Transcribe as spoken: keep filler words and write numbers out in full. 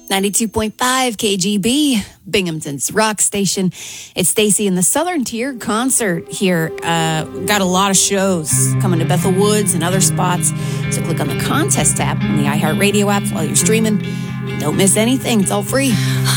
ninety-two point five K G B, Binghamton's rock station. It's Stacy in the Southern Tier concert here. Uh, got a lot of shows coming to Bethel Woods and other spots. So click on the contest tab on the iHeartRadio app while you're streaming. Don't miss anything. It's all free.